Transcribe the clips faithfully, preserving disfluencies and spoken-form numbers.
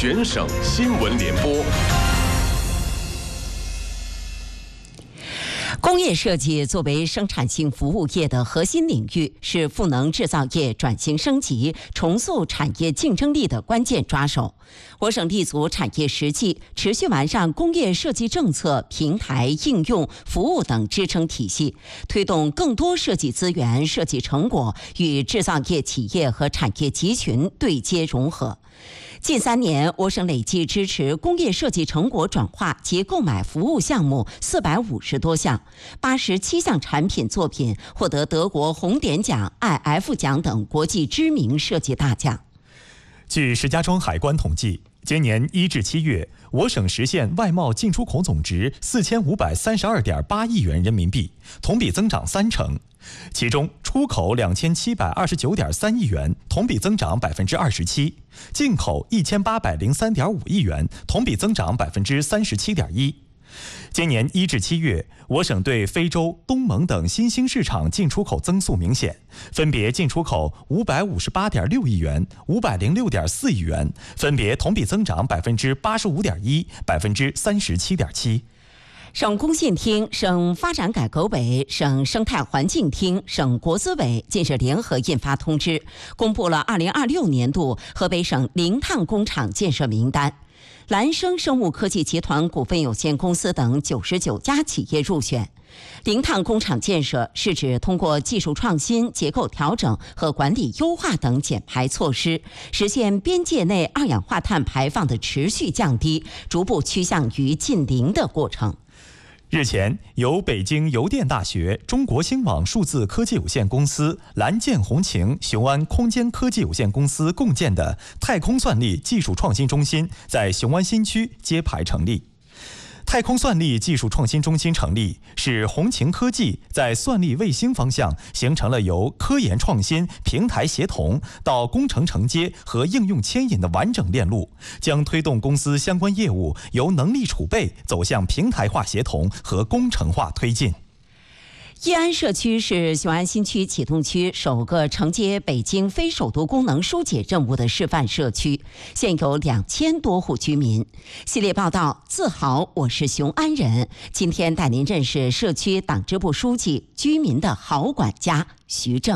全省新闻联播。 工业设计作为生产性服务业的核心领域，是赋能制造业转型升级、重塑产业竞争力的关键抓手。我省立足产业实际，持续完善工业设计政策、平台、应用、服务等支撑体系，推动更多设计资源、设计成果与制造业企业和产业集群对接融合。近三年，我省累计支持工业设计成果转化及购买服务项目四百五十多项，八十七项产品作品获得德国红点奖、I F 奖等国际知名设计大奖。 据石家庄海关统计，今年一至七月，我省实现外贸进出口总值四千五百三十二点八亿元人民币，同比增长三成。其中，出口两千七百二十九点三亿元，同比增长百分之二十七；进口一千八百零三点五亿元，同比增长百分之三十七点一。今年一至七月，我省对非洲、东盟等新兴市场进出口增速明显，分别进出口五百五十八点六亿元、五百零六点四亿元，分别同比增长百分之八十五点一、百分之三十七点七。 省工信厅、省发展改革委、省生态环境厅、省国资委近日联合印发通知，公布了二零二六年度河北省零碳工厂建设名单。蓝生生物科技集团股份有限公司等九十九家企业入选。零碳工厂建设是指通过技术创新、结构调整和管理优化等减排措施，实现边界内二氧化碳排放的持续降低，逐步趋向于近零的过程。 日前，由北京邮电大学、中国星网数字科技有限公司、蓝箭红擎雄安空间科技有限公司共建的太空算力技术创新中心在雄安新区揭牌成立。太空算力技术创新中心成立，使红擎科技在算力卫星方向形成了由科研创新、平台协同到工程承接和应用牵引的完整链路，将推动公司相关业务由能力储备走向平台化协同和工程化推进。 义安社区是雄安新区启动区首个承接北京非首都功能疏解任务的示范社区，现有两千多户居民。系列报道，自豪我是雄安人。今天带您认识社区党支部书记、居民的好管家徐正。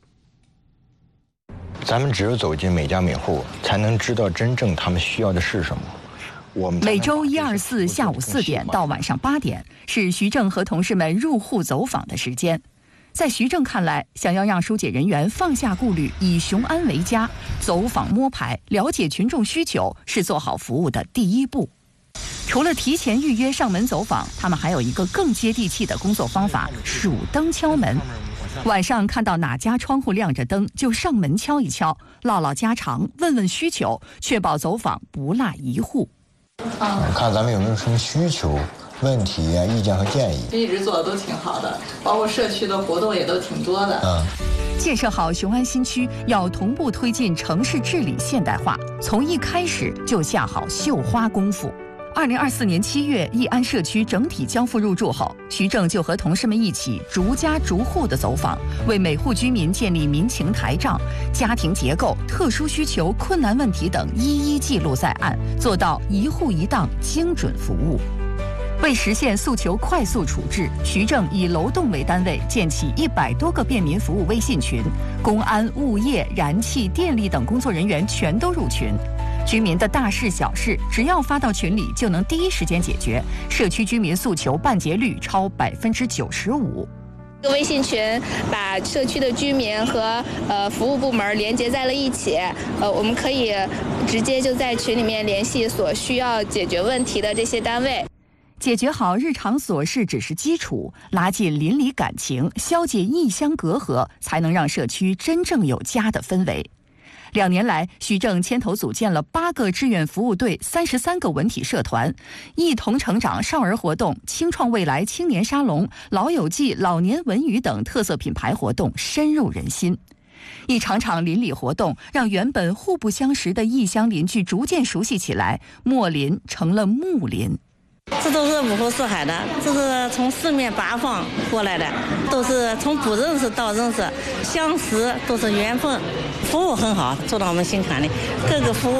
咱们只有走进每家每户，才能知道真正他们需要的是什么。 每周一、二、四下午四点到晚上八点是徐正和同事们入户走访的时间。在徐正看来，想要让疏解人员放下顾虑，以雄安为家，走访摸排，了解群众需求，是做好服务的第一步。除了提前预约上门走访，他们还有一个更接地气的工作方法——数灯敲门。晚上看到哪家窗户亮着灯，就上门敲一敲，唠唠家常，问问需求，确保走访不落一户。 看咱们有没有什么需求、问题啊、意见和建议。 一直做的都挺好的，包括社区的活动也都挺多的。 嗯， 建设好雄安新区，要同步推进城市治理现代化，从一开始就下好绣花功夫。二零二四年七月，义安社区整体交付入住后，徐正就和同事们一起逐家逐户的走访，为每户居民建立民情台账，家庭结构、特殊需求、困难问题等一一记录在案，做到一户一档精准服务。为实现诉求快速处置，徐正以楼栋为单位建起一百多个便民服务微信群，公安、物业、燃气、电力等工作人员全都入群。居民的大事小事，只要发到群里，就能第一时间解决。社区居民诉求办结率超百分之九十五。 这个微信群把社区的居民和呃服务部门连接在了一起，呃，我们可以直接就在群里面联系所需要解决问题的这些单位。 解决好日常琐事只是基础，拉近邻里感情，消解异乡隔阂，才能让社区真正有家的氛围。两年来，徐正牵头组建了八个志愿服务队、三十三个文体社团，一同成长少儿活动、青创未来青年沙龙、老友记、老年文娱等特色品牌活动深入人心。一场场邻里活动，让原本互不相识的异乡邻居逐渐熟悉起来，陌邻成了睦邻。 这都是五湖四海的，这是从四面八方过来的，都是从不认识到认识，相识都是缘分。服务很好，做到我们心坎里，各个服务